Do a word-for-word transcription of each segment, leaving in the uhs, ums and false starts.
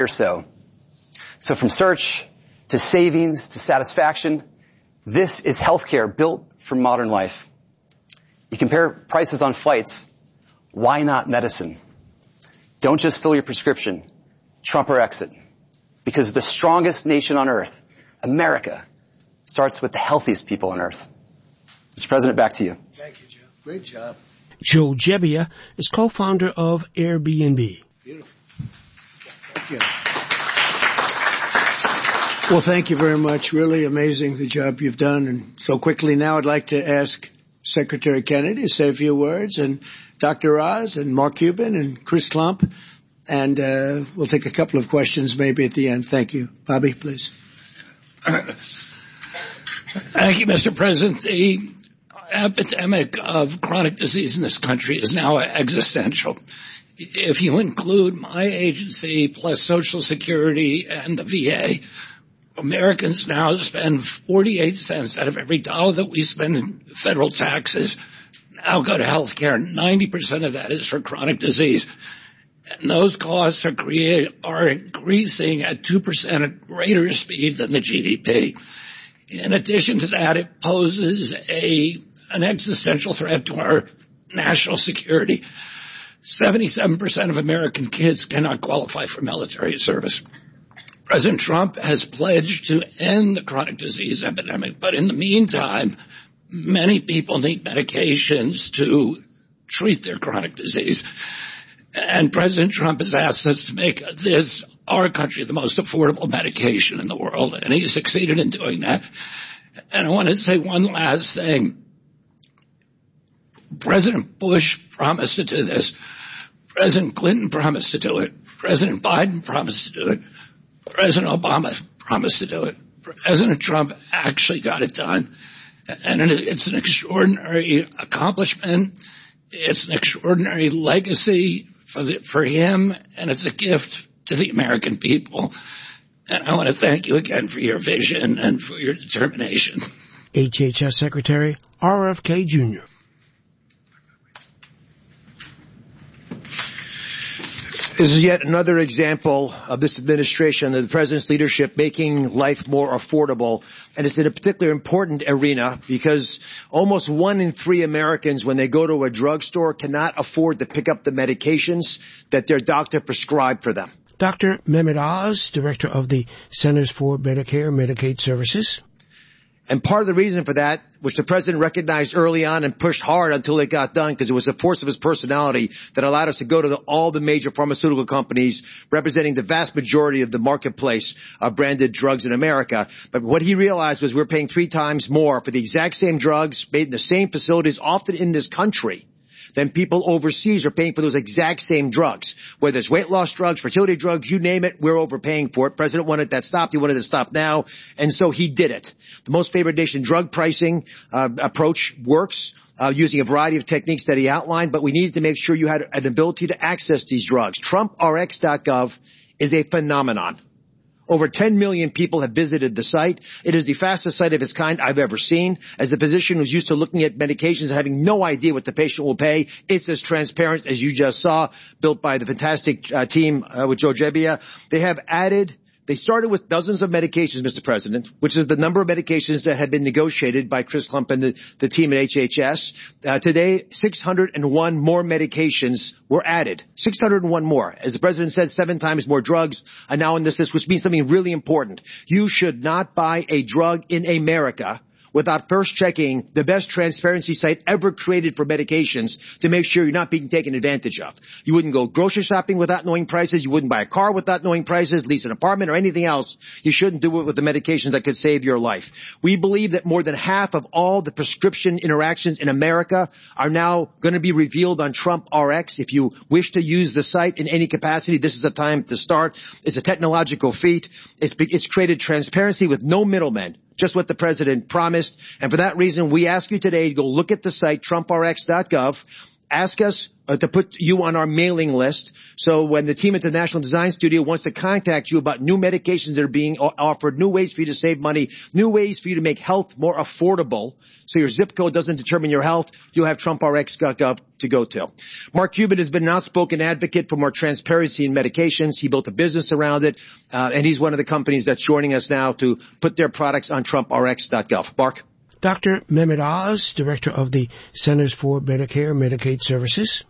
or so. So from search to savings to satisfaction, this is healthcare built for modern life. You compare prices on flights. Why not medicine? Don't just fill your prescription. Trump or exit. Because the strongest nation on earth, America, starts with the healthiest people on earth. Mister President, back to you. Thank you, Joe. Great job. Joe Gebbia is co-founder of Airbnb. Beautiful. Thank you. Well, thank you very much. Really amazing the job you've done. And so quickly now I'd like to ask Secretary Kennedy to say a few words, and Doctor Oz and Mark Cuban and Chris Klump. And uh, we'll take a couple of questions maybe at the end. Thank you. Bobby, please. Thank you, Mister President. The epidemic of chronic disease in this country is now existential. If you include my agency plus Social Security and the V A, Americans now spend forty-eight cents out of every dollar that we spend in federal taxes now go to health care. ninety percent of that is for chronic disease. And those costs are, create, are increasing at two percent at greater speed than the G D P. In addition to that, it poses a an existential threat to our national security. seventy-seven percent of American kids cannot qualify for military service. President Trump has pledged to end the chronic disease epidemic, but in the meantime, many people need medications to treat their chronic disease. And President Trump has asked us to make this, our country, the most affordable medication in the world, and he succeeded in doing that. And I want to say one last thing. President Bush promised to do this. President Clinton promised to do it. President Biden promised to do it. President Obama promised to do it. President Trump actually got it done. And it's an extraordinary accomplishment. It's an extraordinary legacy for the, for him, and it's a gift to the American people. And I want to thank you again for your vision and for your determination. H H S Secretary R F K Junior This is yet another example of this administration and the president's leadership making life more affordable. And it's in a particularly important arena because almost one in three Americans, when they go to a drugstore, cannot afford to pick up the medications that their doctor prescribed for them. Doctor Mehmet Oz, Director of the Centers for Medicare and Medicaid Services. And part of the reason for that, which the president recognized early on and pushed hard until it got done, because it was the force of his personality that allowed us to go to the, all the major pharmaceutical companies representing the vast majority of the marketplace of branded drugs in America. But what he realized was we're paying three times more for the exact same drugs made in the same facilities, often in this country, than people overseas are paying for those exact same drugs. Whether it's weight loss drugs, fertility drugs, you name it, we're overpaying for it. President wanted that stopped. He wanted it stopped now. And so he did it. The most favored nation drug pricing uh, approach works uh, using a variety of techniques that he outlined, but we needed to make sure you had an ability to access these drugs. Trump R X dot gov is a phenomenon. Over ten million people have visited the site. It is the fastest site of its kind I've ever seen. As a physician who's used to looking at medications and having no idea what the patient will pay, it's as transparent as you just saw, built by the fantastic uh, team uh, with Joe Gebbia. They have added They started with dozens of medications, Mister President, which is the number of medications that had been negotiated by Chris Klump and the, the team at H H S. Uh, today, six hundred one more medications were added. six hundred one more. As the president said, seven times more drugs are now in this list, which means something really important. You should not buy a drug in America without first checking the best transparency site ever created for medications to make sure you're not being taken advantage of. You wouldn't go grocery shopping without knowing prices. You wouldn't buy a car without knowing prices, lease an apartment or anything else. You shouldn't do it with the medications that could save your life. We believe that more than half of all the prescription interactions in America are now going to be revealed on Trump R X. If you wish to use the site in any capacity, this is the time to start. It's a technological feat. It's, it's created transparency with no middlemen. Just what the president promised. And for that reason, we ask you today to go look at the site, Trump R X dot gov. Ask us uh, to put you on our mailing list. So when the team at the National Design Studio wants to contact you about new medications that are being offered, new ways for you to save money, new ways for you to make health more affordable, so your zip code doesn't determine your health, you'll have Trump R X dot gov to go to. Mark Cuban has been an outspoken advocate for more transparency in medications. He built a business around it, uh, and he's one of the companies that's joining us now to put their products on Trump R X dot gov. Mark? Doctor Mehmet Oz, Director of the Centers for Medicare and Medicaid Services.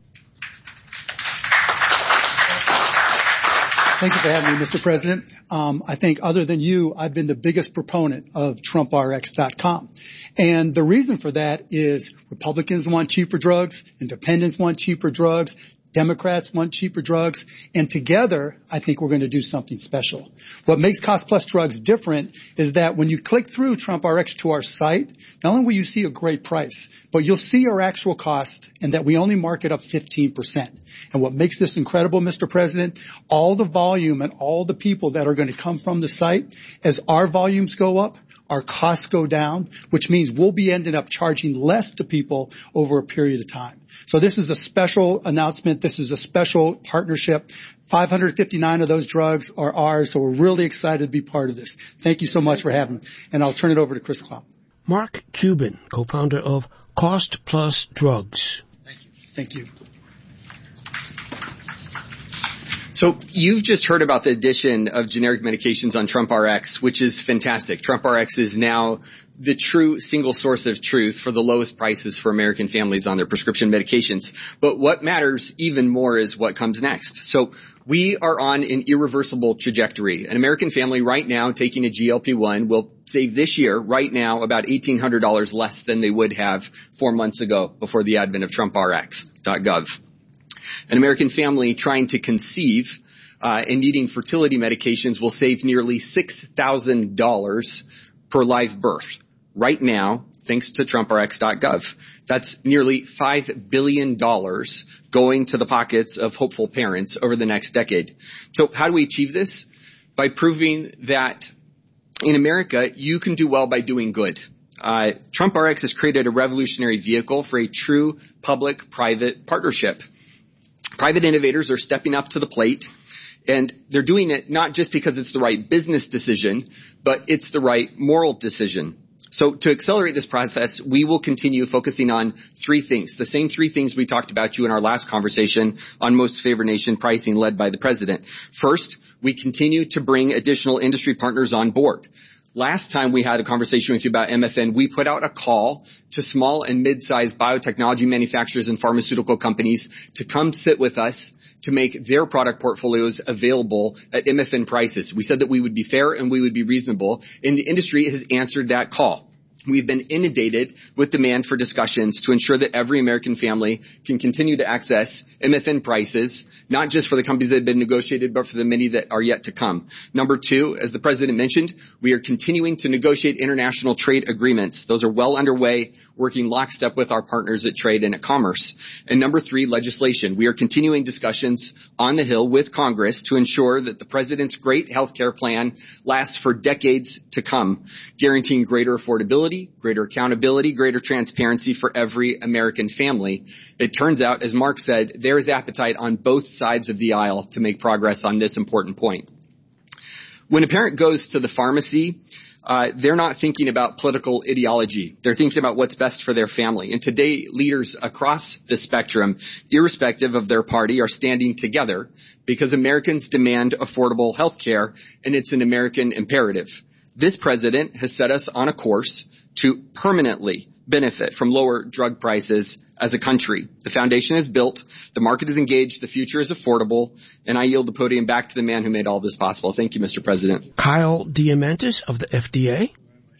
Thank you for having me, Mister President. Um, I think other than you, I've been the biggest proponent of Trump R X dot com. And the reason for that is Republicans want cheaper drugs, independents want cheaper drugs, Democrats want cheaper drugs, and together, I think we're going to do something special. What makes Cost Plus Drugs different is that when you click through Trump R X to our site, not only will you see a great price, but you'll see our actual cost and that we only mark it up fifteen percent. And what makes this incredible, Mister President, all the volume and all the people that are going to come from the site, as our volumes go up, our costs go down, which means we'll be ending up charging less to people over a period of time. So this is a special announcement. This is a special partnership. five hundred fifty-nine of those drugs are ours, so we're really excited to be part of this. Thank you so much for having me. And I'll turn it over to Chris Klomp. Mark Cuban, co-founder of Cost Plus Drugs. Thank you. Thank you. So you've just heard about the addition of generic medications on Trump R X, which is fantastic. Trump R X is now the true single source of truth for the lowest prices for American families on their prescription medications. But what matters even more is what comes next. So we are on an irreversible trajectory. An American family right now taking a G L P one will save this year, right now, about eighteen hundred dollars less than they would have four months ago before the advent of Trump R X dot gov. An American family trying to conceive uh, and needing fertility medications will save nearly six thousand dollars per live birth right now, thanks to Trump R X dot gov. That's nearly five billion dollars going to the pockets of hopeful parents over the next decade. So how do we achieve this? By proving that in America, you can do well by doing good. Uh, Trump R X has created a revolutionary vehicle for a true public-private partnership. Private innovators are stepping up to the plate, and they're doing it not just because it's the right business decision, but it's the right moral decision. So to accelerate this process, we will continue focusing on three things, the same three things we talked about you in our last conversation on most favored nation pricing led by the president. First, we continue to bring additional industry partners on board. Last time we had a conversation with you about M F N, we put out a call to small and mid-sized biotechnology manufacturers and pharmaceutical companies to come sit with us to make their product portfolios available at M F N prices. We said that we would be fair and we would be reasonable, and the industry has answered that call. We've been inundated with demand for discussions to ensure that every American family can continue to access M F N prices, not just for the companies that have been negotiated, but for the many that are yet to come. Number two, as the president mentioned, we are continuing to negotiate international trade agreements. Those are well underway, working lockstep with our partners at Trade and at Commerce. And number three, legislation. We are continuing discussions on the Hill with Congress to ensure that the president's great health care plan lasts for decades to come, guaranteeing greater affordability, greater accountability, greater transparency for every American family. It turns out, as Mark said, there is appetite on both sides of the aisle to make progress on this important point. When a parent goes to the pharmacy, uh, they're not thinking about political ideology. They're thinking about what's best for their family. And today, leaders across the spectrum, irrespective of their party, are standing together because Americans demand affordable health care, and it's an American imperative. This president has set us on a course to permanently benefit from lower drug prices as a country. The foundation is built, the market is engaged, the future is affordable, and I yield the podium back to the man who made all this possible. Thank you, Mister President. Kyle Diamantis of the F D A.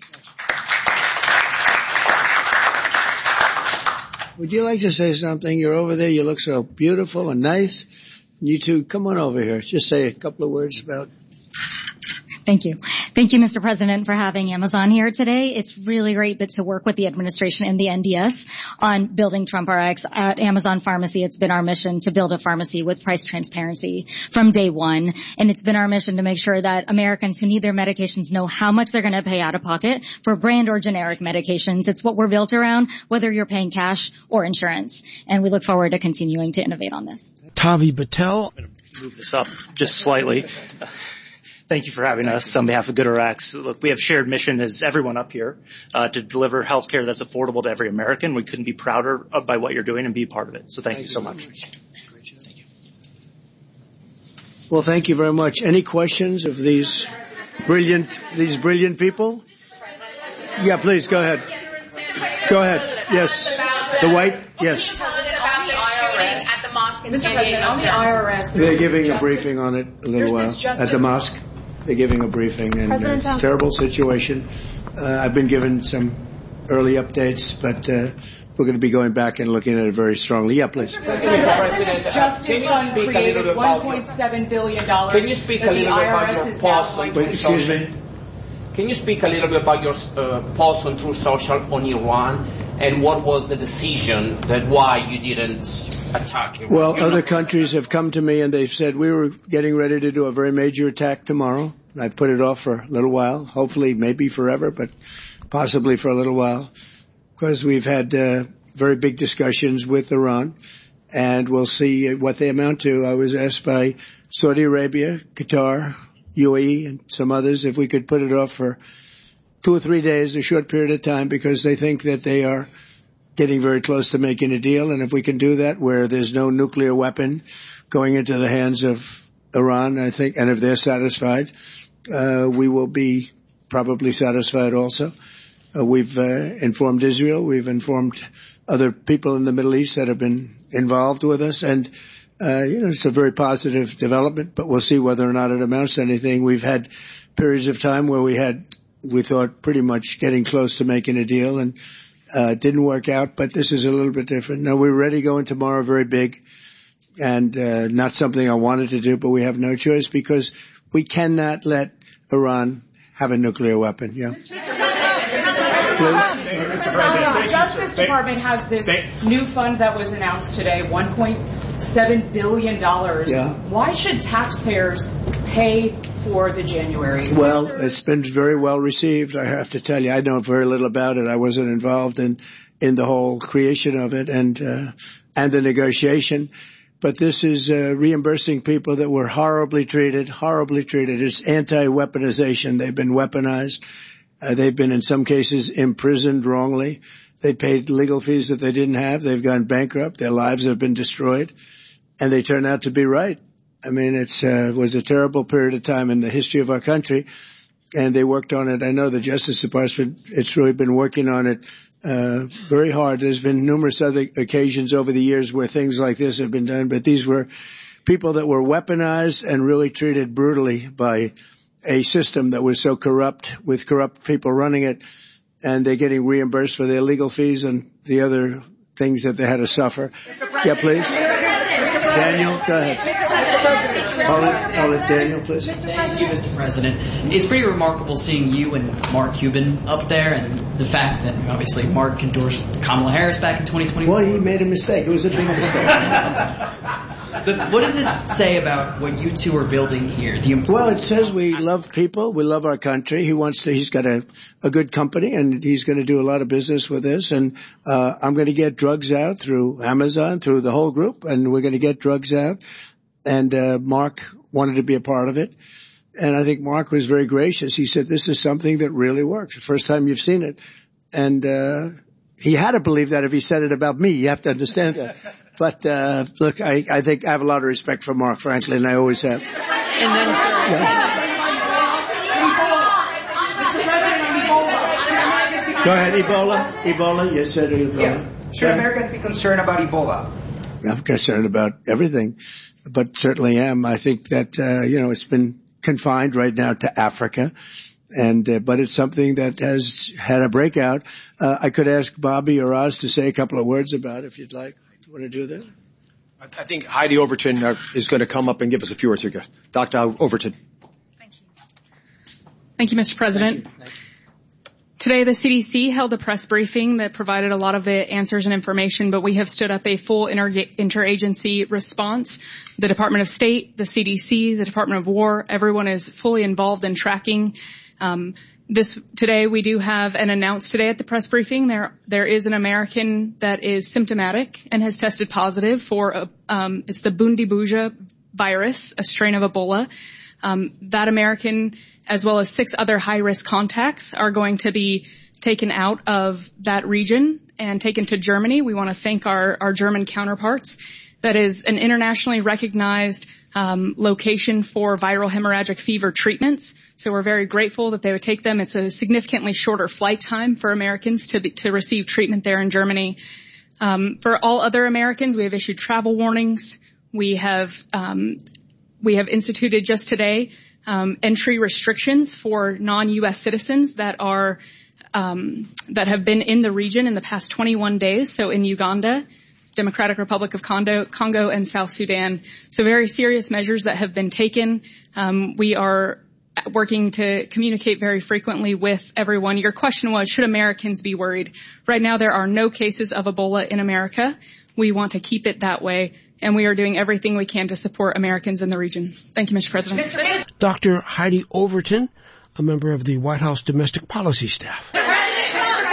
Would you like to say something? You're over there, you look so beautiful and nice. You two, come on over here. Just say a couple of words about Thank you. Thank you, Mister President, for having Amazon here today. It's really great to work with the administration and the N D S on building TrumpRx. At Amazon Pharmacy, it's been our mission to build a pharmacy with price transparency from day one. And it's been our mission to make sure that Americans who need their medications know how much they're going to pay out of pocket for brand or generic medications. It's what we're built around, whether you're paying cash or insurance. And we look forward to continuing to innovate on this. Tavi Patel. I'm going to move this up just slightly. Thank you for having us on behalf of GoodRx. Look, we have shared mission as everyone up here uh, to deliver health care that's affordable to every American. We couldn't be prouder of by what you're doing and be part of it. So thank, thank you so much. much. Thank you. Well, thank you very much. Any questions of these brilliant these brilliant people? Yeah, please go ahead. Go ahead. Yes. The white. Yes. Mister President, on the I R S, they're giving a briefing on it a little while at the mosque. They're giving a briefing, and uh, it's a terrible situation. Uh, I've been given some early updates, but uh, we're going to be going back and looking at it very strongly. Yeah, please. Mister President, Justice Fund created one point seven billion dollars. Can you speak a little bit about your pulse on True Excuse Social? me? Can you speak a little bit about your uh, pulse on True Social on Iran, and what was the decision that why you didn't attack Iran? Well, you other know. countries have come to me and they've said we were getting ready to do a very major attack tomorrow. I've put it off for a little while, hopefully maybe forever, but possibly for a little while, because we've had uh, very big discussions with Iran, and we'll see what they amount to. I was asked by Saudi Arabia, Qatar, U A E, and some others if we could put it off for two or three days, a short period of time, because they think that they are getting very close to making a deal. And if we can do that where there's no nuclear weapon going into the hands of Iran, I think, and if they're satisfied, uh, we will be probably satisfied also. Uh, we've uh, informed Israel. We've informed other people in the Middle East that have been involved with us. And, uh, you know, it's a very positive development, but we'll see whether or not it amounts to anything. We've had periods of time where we had, we thought pretty much getting close to making a deal, and uh, it didn't work out, but this is a little bit different. Now, we're ready going tomorrow, very big, and uh, not something I wanted to do, but we have no choice because we cannot let Iran have a nuclear weapon. Yeah. Please. The Justice Department has this new fund that was announced today, one point seven billion dollars. Yeah. Why should taxpayers pay for the January sixth? Well, it's been very well received, I have to tell you. I know very little about it. I wasn't involved in, in the whole creation of it and, uh, and the negotiation. But this is uh, reimbursing people that were horribly treated, horribly treated. It's anti-weaponization. They've been weaponized. Uh, they've been, in some cases, imprisoned wrongly. They paid legal fees that they didn't have. They've gone bankrupt. Their lives have been destroyed. And they turn out to be right. I mean, it's uh, was a terrible period of time in the history of our country. And they worked on it. I know the Justice Department, it's really been working on it uh very hard. There's been numerous other occasions over the years where things like this have been done, but these were people that were weaponized and really treated brutally by a system that was so corrupt, with corrupt people running it, and they're getting reimbursed for their legal fees and the other things that they had to suffer. Yeah, please. Daniel, go ahead. Hold it, hold it, Daniel, please. Thank you, Mister President. It's pretty remarkable seeing you and Mark Cuban up there, and the fact that obviously Mark endorsed Kamala Harris back in twenty twenty-one. Well, he made a mistake. It was a big mistake. But what does this say about what you two are building here? The well, it says we love people, we love our country. He wants to. He's got a a good company, and he's going to do a lot of business with this. And uh I'm going to get drugs out through Amazon, through the whole group, and we're going to get drugs out. And uh Mark wanted to be a part of it. And I think Mark was very gracious. He said, this is something that really works. The first time you've seen it. And uh he had to believe that if he said it about me. You have to understand that. But uh look, I, I think I have a lot of respect for Mark, frankly, and I always have. And then, yeah. Go ahead, Ebola. Ebola, you said Ebola. Yeah. Should yeah. Americans be concerned about Ebola? I'm concerned about everything, but certainly am. I think that, uh, you know, it's been confined right now to Africa, and, uh, but it's something that has had a breakout. Uh, I could ask Bobby or Oz to say a couple of words about it if you'd like. Do you want to do that? I think Heidi Overton uh, is going to come up and give us a few words here. Doctor Overton. Thank you. Thank you, Mister President. Thank you. Thank you. Today, the C D C held a press briefing that provided a lot of the answers and information, but we have stood up a full inter- interagency response. The Department of State, the C D C, the Department of War, everyone is fully involved in tracking. Um, this today, we do have an announced today at the press briefing. There, there is an American that is symptomatic and has tested positive for a, um, it's the Bundibuja virus, a strain of Ebola. Um, that American, as well as six other high-risk contacts, are going to be taken out of that region and taken to Germany. We want to thank our, our German counterparts. That is an internationally recognized um, location for viral hemorrhagic fever treatments. So we're very grateful that they would take them. It's a significantly shorter flight time for Americans to be, to receive treatment there in Germany. Um, for all other Americans, we have issued travel warnings. We have um, we have instituted just today Um, entry restrictions for non-U S citizens that are um, that have been in the region in the past twenty-one days. So in Uganda, Democratic Republic of Congo, Congo and South Sudan. So very serious measures that have been taken. Um, we are working to communicate very frequently with everyone. Your question was, should Americans be worried? Right now, there are no cases of Ebola in America. We want to keep it that way, and we are doing everything we can to support Americans in the region. Thank you, Mister President. Doctor Heidi Overton, a member of the White House Domestic Policy Staff. President Trump,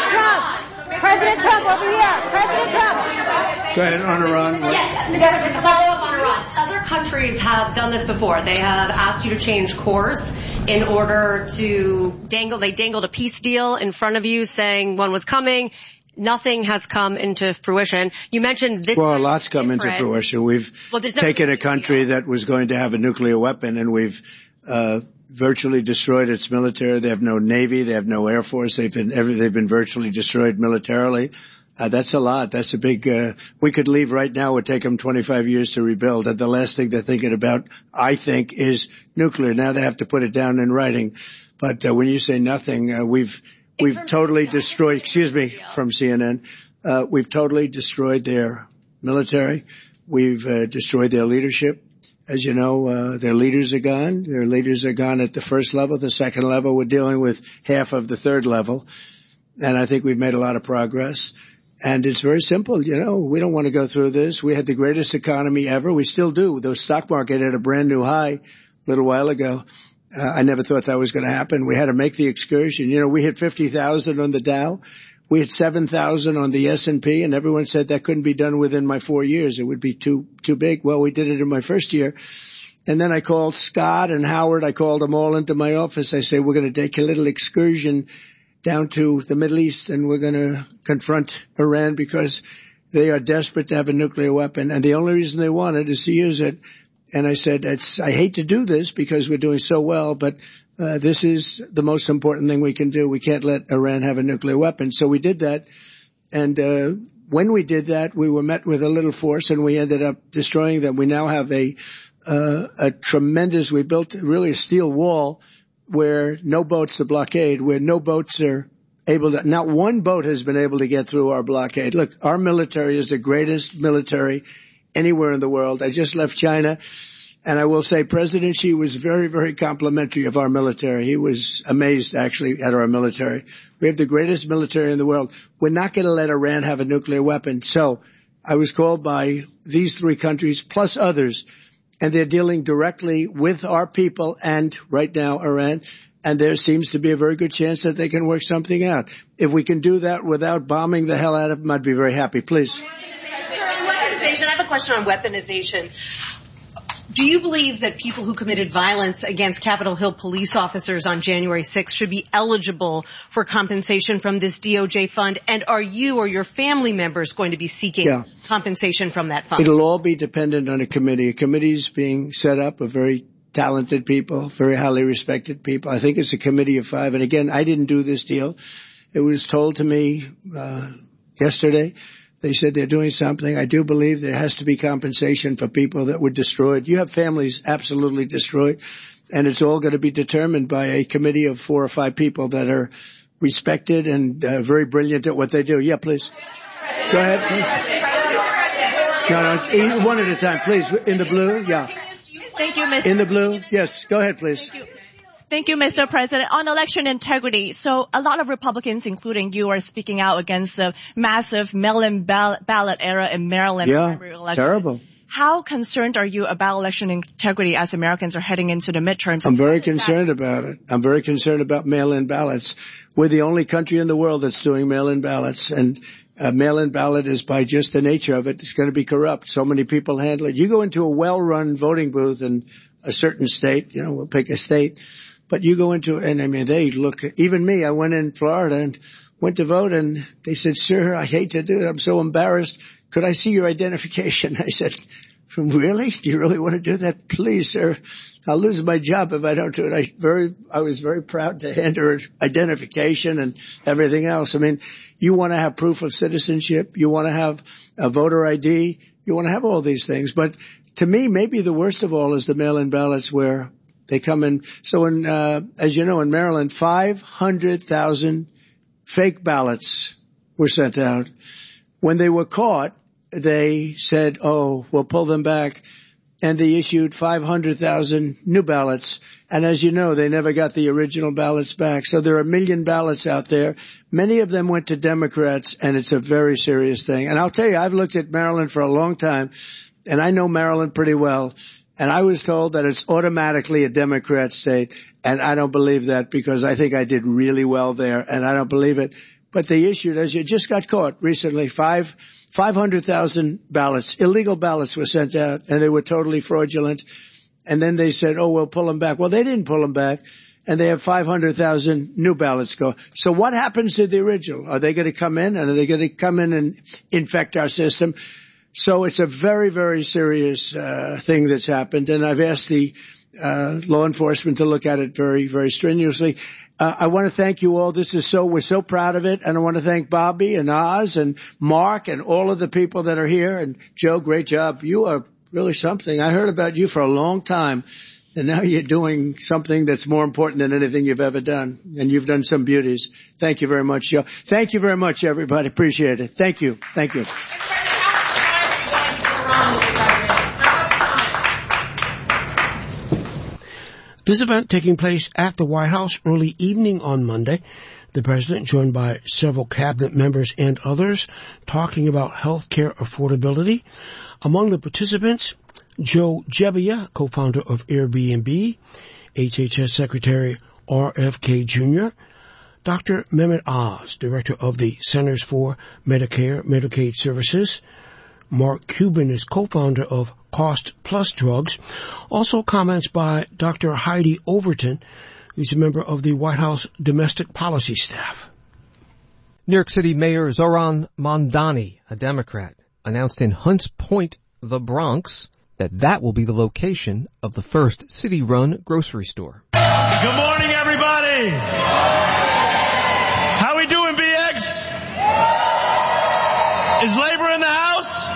President Trump, over here. President Trump. Go ahead, on Iran. Yes, to follow up on Iran. Other countries have done this before. They have asked you to change course in order to dangle. They dangled a peace deal in front of you saying one was coming. Nothing has come into fruition. You mentioned this. Well, a lot's come into fruition. We've well, taken a country that was going to have a nuclear weapon, and we've uh virtually destroyed its military. They have no navy. They have no air force. They've been every, they've been virtually destroyed militarily. Uh, that's a lot. That's a big. Uh, we could leave right now. It would take them twenty-five years to rebuild. And the last thing they're thinking about, I think, is nuclear. Now they have to put it down in writing. But uh, when you say nothing, uh, we've. We've totally destroyed, excuse me, from C N N, uh, we've totally destroyed their military. We've uh, destroyed their leadership. As you know, uh, their leaders are gone. Their leaders are gone at the first level. The second level, we're dealing with half of the third level. And I think we've made a lot of progress. And it's very simple. You know, we don't want to go through this. We had the greatest economy ever. We still do. The stock market had a brand new high a little while ago. Uh, I never thought that was going to happen. We had to make the excursion. You know, we hit fifty thousand on the Dow. We hit seven thousand on the S and P, and everyone said that couldn't be done within my four years. It would be too, too big. Well, we did it in my first year. And then I called Scott and Howard. I called them all into my office. I said, we're going to take a little excursion down to the Middle East, and we're going to confront Iran because they are desperate to have a nuclear weapon. And the only reason they want it is to use it. And I said, it's, I hate to do this because we're doing so well, but uh, this is the most important thing we can do. We can't let Iran have a nuclear weapon. So we did that. And uh, when we did that, we were met with a little force, and we ended up destroying them. We now have a uh, a tremendous, we built really a steel wall where no boats are blockade, where no boats are able to, not one boat has been able to get through our blockade. Look, our military is the greatest military anywhere in the world. I just left China, and I will say President Xi was very, very complimentary of our military. He was amazed, actually, at our military. We have the greatest military in the world. We're not going to let Iran have a nuclear weapon. So I was called by these three countries, plus others, and they're dealing directly with our people and, right now, Iran. And there seems to be a very good chance that they can work something out. If we can do that without bombing the hell out of them, I'd be very happy. Please. I have a question on weaponization. Do you believe that people who committed violence against Capitol Hill police officers on January sixth should be eligible for compensation from this D O J fund? And are you or your family members going to be seeking yeah. compensation from that fund? It'll all be dependent on a committee. A committee's being set up of very talented people, very highly respected people. I think it's a committee of five. And again, I didn't do this deal. It was told to me uh yesterday. They said they're doing something. I do believe there has to be compensation for people that were destroyed. You have families absolutely destroyed, and it's all going to be determined by a committee of four or five people that are respected and uh, very brilliant at what they do. Yeah, please. Go ahead, please. No, no, one at a time, please. In the blue, yeah. Thank you, Mister In the blue, yes. Go ahead, please. Thank you. Thank you, Mister President. On election integrity, so a lot of Republicans, including you, are speaking out against the massive mail-in ball- ballot era in Maryland yeah, primary election. Terrible. How concerned are you about election integrity as Americans are heading into the midterms? I'm very concerned about it. I'm very concerned about mail-in ballots. We're the only country in the world that's doing mail-in ballots, and a mail-in ballot is, by just the nature of it, it's going to be corrupt. So many people handle it. You go into a well-run voting booth in a certain state, you know, we'll pick a state, but you go into, and I mean, they look, even me, I went in Florida and went to vote, and they said, sir, I hate to do it. I'm so embarrassed. Could I see your identification? I said, really? Do you really want to do that? Please, sir. I'll lose my job if I don't do it. I very, I was very proud to hand her identification and everything else. I mean, you want to have proof of citizenship. You want to have a voter I D. You want to have all these things. But to me, maybe the worst of all is the mail-in ballots where they come in. So in, uh, as you know, in Maryland, five hundred thousand fake ballots were sent out. When they were caught, they said, oh, we'll pull them back. And they issued five hundred thousand new ballots. And as you know, they never got the original ballots back. So there are a million ballots out there. Many of them went to Democrats, and it's a very serious thing. And I'll tell you, I've looked at Maryland for a long time, and I know Maryland pretty well. And I was told that it's automatically a Democrat state. And I don't believe that, because I think I did really well there, and I don't believe it. But they issued, as you just got caught recently, five, five hundred thousand ballots, illegal ballots were sent out, and they were totally fraudulent. And then they said, oh, we'll pull them back. Well, they didn't pull them back, and they have five hundred thousand new ballots go. So what happens to the original? Are they going to come in, and are they going to come in and infect our system? So it's a very, very serious uh, thing that's happened, and I've asked the uh, law enforcement to look at it very, very strenuously. Uh, I want to thank you all. This is so, we're so proud of it. And I want to thank Bobby and Oz and Mark and all of the people that are here. And Joe, great job. You are really something. I heard about you for a long time, and now you're doing something that's more important than anything you've ever done. And you've done some beauties. Thank you very much, Joe. Thank you very much, everybody. Appreciate it. Thank you. Thank you. This event taking place at the White House early evening on Monday. The president, joined by several cabinet members and others, talking about health care affordability. Among the participants, Joe Gebbia, co-founder of Airbnb, H H S Secretary R F K Junior, Doctor Mehmet Oz, director of the Centers for Medicare Medicaid Services. Mark Cuban is co-founder of Cost Plus Drugs. Also comments by Doctor Heidi Overton, who's a member of the White House Domestic Policy Staff. New York City Mayor Zohran Mamdani, a Democrat, announced in Hunts Point, the Bronx, that that will be the location of the first city-run grocery store. Good morning, everybody. How we doing, B X? Is labor in the house?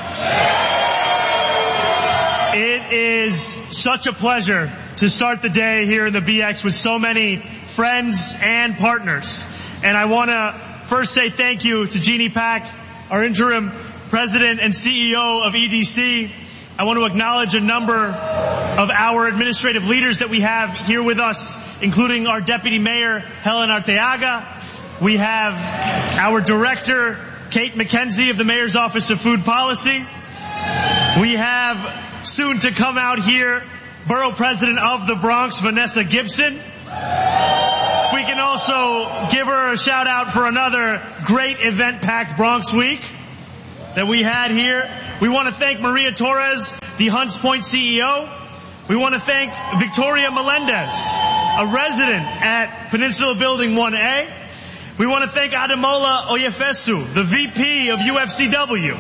It is such a pleasure to start the day here in the B X with so many friends and partners. And I want to first say thank you to Jeannie Pak, our interim president and C E O of E D C. I want to acknowledge a number of our administrative leaders that we have here with us, including our deputy mayor, Helen Arteaga. We have our director, Kate McKenzie of the Mayor's Office of Food Policy. We have soon to come out here, Borough President of the Bronx, Vanessa Gibson. We can also give her a shout out for another great event-packed Bronx week that we had here. We want to thank Maria Torres, the Hunts Point C E O. We want to thank Victoria Melendez, a resident at Peninsula Building one A. We want to thank Ademola Oyefesu, the V P of U F C W.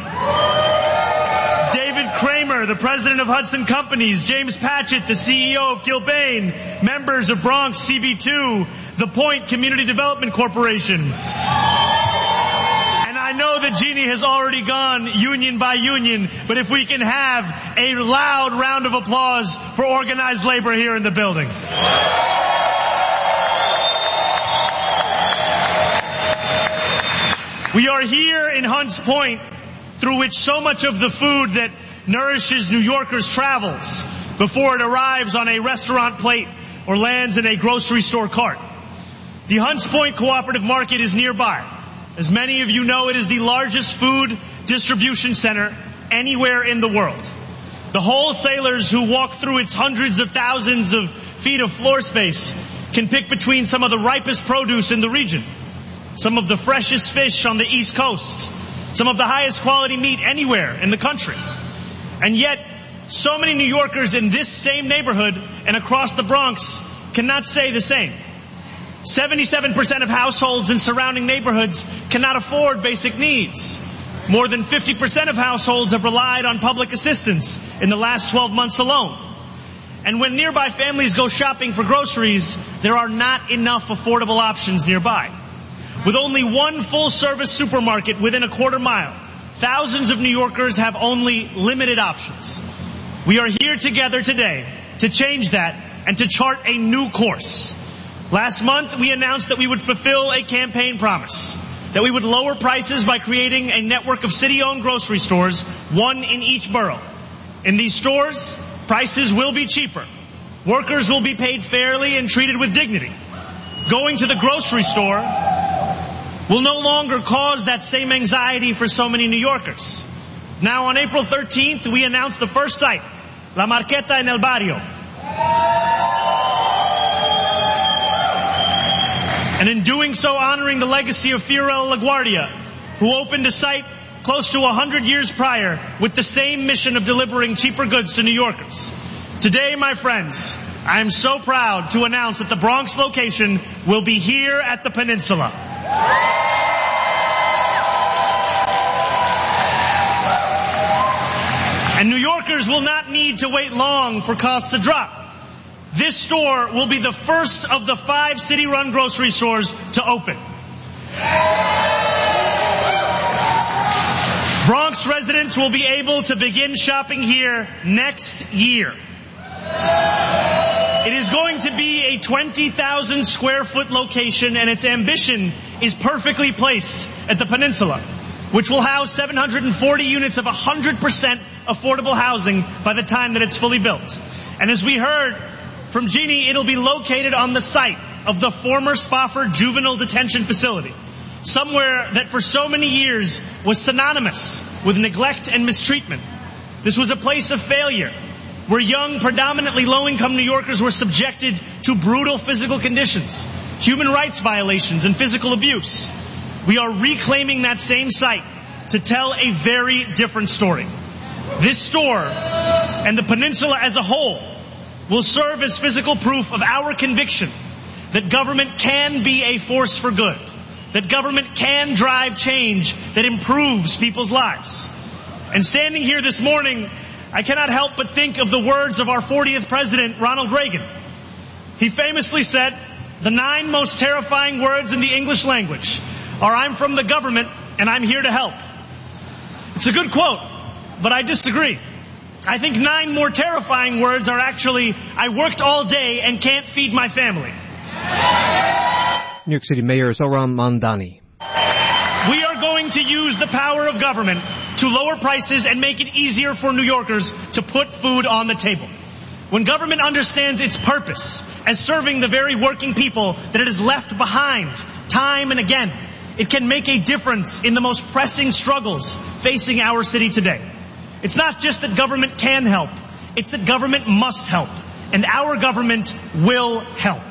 David Kramer, the president of Hudson Companies. James Patchett, the C E O of Gilbane. Members of Bronx C B two, The Point Community Development Corporation. And I know that Jeannie has already gone union by union, but if we can have a loud round of applause for organized labor here in the building. We are here in Hunts Point, through which so much of the food that nourishes New Yorkers travels before it arrives on a restaurant plate or lands in a grocery store cart. The Hunts Point Cooperative Market is nearby. As many of you know, it is the largest food distribution center anywhere in the world. The wholesalers who walk through its hundreds of thousands of feet of floor space can pick between some of the ripest produce in the region, some of the freshest fish on the East Coast, some of the highest quality meat anywhere in the country. And yet, so many New Yorkers in this same neighborhood and across the Bronx cannot say the same. seventy-seven percent of households in surrounding neighborhoods cannot afford basic needs. More than fifty percent of households have relied on public assistance in the last twelve months alone. And when nearby families go shopping for groceries, there are not enough affordable options nearby. With only one full-service supermarket within a quarter mile, thousands of New Yorkers have only limited options. We are here together today to change that and to chart a new course. Last month, we announced that we would fulfill a campaign promise, that we would lower prices by creating a network of city-owned grocery stores, one in each borough. In these stores, prices will be cheaper. Workers will be paid fairly and treated with dignity. Going to the grocery store will no longer cause that same anxiety for so many New Yorkers. Now, on April thirteenth, we announced the first site, La Marqueta en el Barrio. And in doing so, honoring the legacy of Fiorella LaGuardia, who opened a site close to one hundred years prior with the same mission of delivering cheaper goods to New Yorkers. Today, my friends, I am so proud to announce that the Bronx location will be here at the Peninsula. And New Yorkers will not need to wait long for costs to drop. This store will be the first of the five city-run grocery stores to open. Bronx residents will be able to begin shopping here next year. It is going to be a twenty thousand square foot location, and its ambition is perfectly placed at the Peninsula, which will house seven hundred forty units of one hundred percent affordable housing by the time that it's fully built. And as we heard from Jeannie, it'll be located on the site of the former Spofford Juvenile Detention Facility, somewhere that for so many years was synonymous with neglect and mistreatment. This was a place of failure, where young, predominantly low-income New Yorkers were subjected to brutal physical conditions, human rights violations, and physical abuse. We are reclaiming that same site to tell a very different story. This store, and the Peninsula as a whole, will serve as physical proof of our conviction that government can be a force for good, that government can drive change that improves people's lives. And standing here this morning, I cannot help but think of the words of our fortieth president, Ronald Reagan. He famously said, the nine most terrifying words in the English language are, I'm from the government and I'm here to help. It's a good quote, but I disagree. I think nine more terrifying words are actually, I worked all day and can't feed my family. New York City Mayor Zohran Mamdani. We are going to use the power of government to lower prices and make it easier for New Yorkers to put food on the table. When government understands its purpose as serving the very working people that it has left behind time and again, it can make a difference in the most pressing struggles facing our city today. It's not just that government can help, it's that government must help, and our government will help.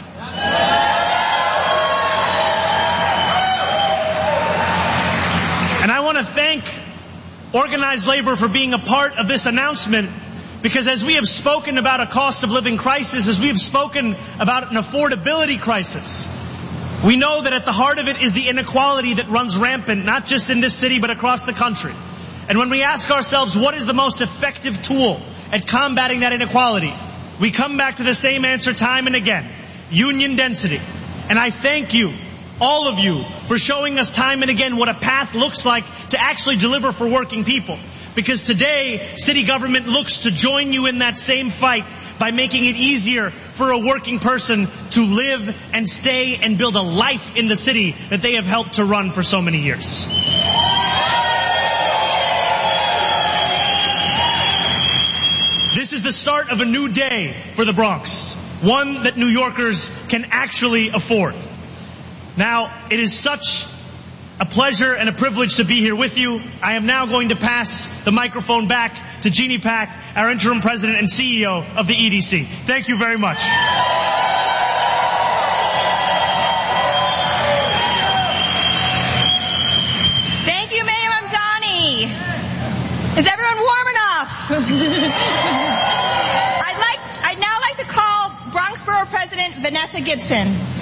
And I want to thank organized labor for being a part of this announcement, because as we have spoken about a cost of living crisis, as we have spoken about an affordability crisis, we know that at the heart of it is the inequality that runs rampant, not just in this city, but across the country. And when we ask ourselves what is the most effective tool at combating that inequality, we come back to the same answer time and again: union density. And I thank you, all of you, for showing us time and again what a path looks like to actually deliver for working people. Because today, city government looks to join you in that same fight by making it easier for a working person to live and stay and build a life in the city that they have helped to run for so many years. This is the start of a new day for the Bronx. one that New Yorkers can actually afford. Now, it is such a pleasure and a privilege to be here with you. I am now going to pass the microphone back to Jeannie Pak, our interim president and C E O of the E D C. Thank you very much. Thank you, Mayor Mamdani. Is everyone warm enough? I'd like, I'd now like to call Bronx Borough President Vanessa Gibson.